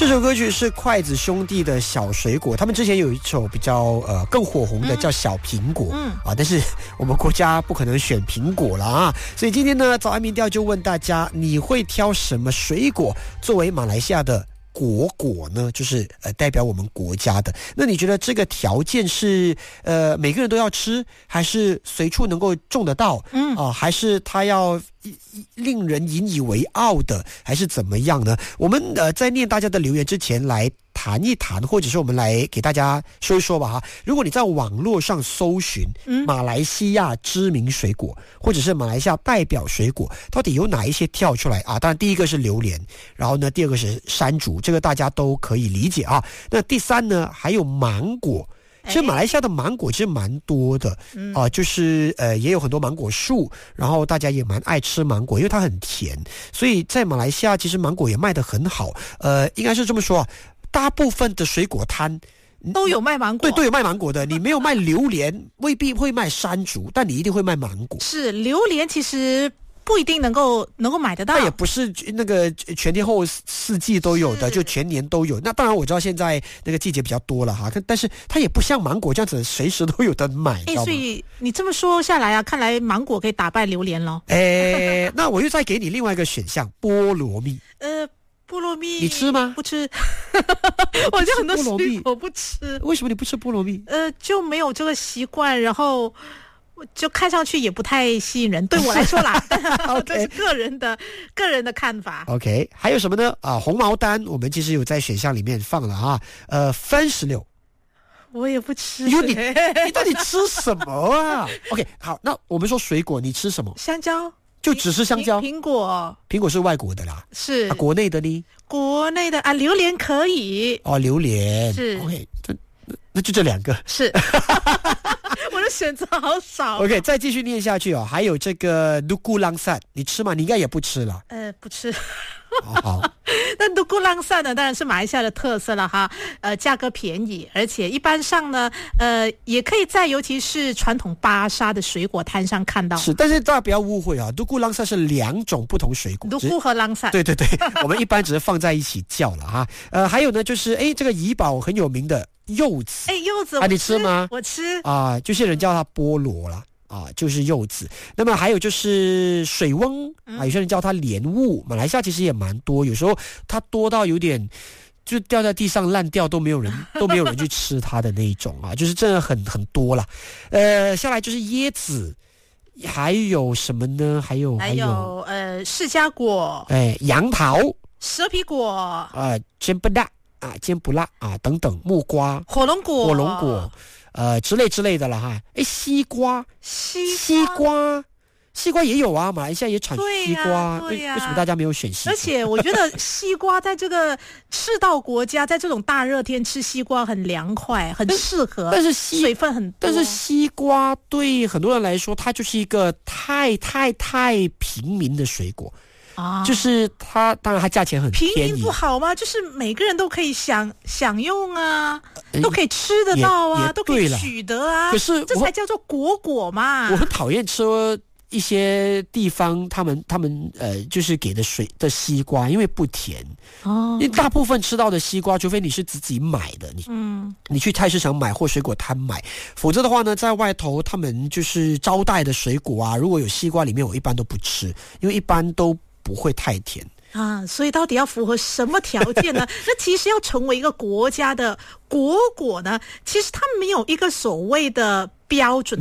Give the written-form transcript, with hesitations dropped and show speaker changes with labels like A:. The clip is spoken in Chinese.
A: 这首歌曲是筷子兄弟的小水果，他们之前有一首比较更火红的叫小苹果，但是我们国家不可能选苹果了啊，所以今天呢早安民调就问大家，你会挑什么水果作为马来西亚的国果呢？就是代表我们国家的。那你觉得这个条件是每个人都要吃，还是随处能够种得到？还是它要令人引以为傲的，还是怎么样呢？我们在念大家的留言之前来谈一谈，或者是我们来给大家说一说吧哈。如果你在网络上搜寻马来西亚知名水果，或者是马来西亚代表水果，到底有哪一些跳出来啊？当然第一个是榴莲，然后呢第二个是山竹，这个大家都可以理解啊。那第三呢还有芒果。其实马来西亚的芒果其实蛮多的就是也有很多芒果树，然后大家也蛮爱吃芒果，因为它很甜，所以在马来西亚其实芒果也卖得很好。应该是这么说，大部分的水果摊
B: 都有卖芒果，
A: 对，都有卖芒果的。你没有卖榴莲，未必会卖山竹，但你一定会卖芒果。
B: 是榴莲其实不一定能够买得到，
A: 它也不是那个全天候四季都有的，就全年都有。那当然我知道现在那个季节比较多了哈，但是它也不像芒果这样子随时都有得买，知道吗？
B: 所以你这么说下来啊，看来芒果可以打败榴莲咯。
A: 那我又再给你另外一个选项，菠萝蜜。
B: 菠萝蜜
A: 你吃吗？
B: 不吃。我就很多水果不吃。
A: 为什么你不吃菠萝蜜？
B: 就没有这个习惯，然后就看上去也不太吸引人，对我来说啦。这是个人的看法。
A: OK， 还有什么呢？红毛丹我们其实有在选项里面放了啊。番石榴
B: 我也不吃。
A: 你到底吃什么啊？ OK， 好，那我们说水果你吃什么？
B: 香蕉，就
A: 只是香蕉。
B: 苹果
A: 是外国的啦。
B: 是
A: 国内的呢？
B: 国内的榴莲可以。
A: 榴莲
B: 是
A: OK， 那就这两个。
B: 是。我的选择好少。
A: OK， 再继续念下去还有这个杜姑朗萨，你吃吗？你应该也不吃了。
B: 不吃。
A: 好。
B: 那杜姑朗萨呢，当然是马来西亚的特色了哈。价格便宜，而且一般上呢，也可以在尤其是传统巴沙的水果摊上看到。
A: 是，但是大家不要误会啊，杜姑朗萨是两种不同水果。
B: 杜姑和朗萨。对，
A: 我们一般只是放在一起叫了哈。还有呢，就是这个怡保很有名的柚子。
B: 柚子
A: 你吃吗？
B: 我吃
A: 就些人叫它菠萝啦。就是柚子。那么还有就是水翁有些人叫它莲雾。马来西亚其实也蛮多，有时候它多到有点就掉在地上烂掉都没有人去吃它的那一种就是真的很多啦。下来就是椰子，还有什么呢？还有
B: 释迦果，
A: 杨桃，
B: 蛇皮果，
A: 尖不辣等等，木瓜，火龙果之类的了哈。西瓜也有啊，马来西亚也产西瓜。为什么大家没有选西瓜？
B: 而且我觉得西瓜在这个赤道国家，在这种大热天吃西瓜很凉快，很适合。
A: 但是
B: 水分很多。
A: 但是西瓜对很多人来说，它就是一个太平民的水果。就是它，当然它价钱很便宜。
B: 平民不好吗？就是每个人都可以享用啊，都可以吃得到啊，都可以取得啊。
A: 可是
B: 这才叫做果嘛。
A: 我很讨厌吃一些地方他们就是给的水的西瓜，因为不甜。因为大部分吃到的西瓜，除非你是自己买的，你去菜市场买或水果摊买，否则的话呢，在外头他们就是招待的水果如果有西瓜里面，我一般都不吃，因为一般都不会太甜
B: 所以到底要符合什么条件呢？那其实要成为一个国家的果呢，其实它没有一个所谓的标准。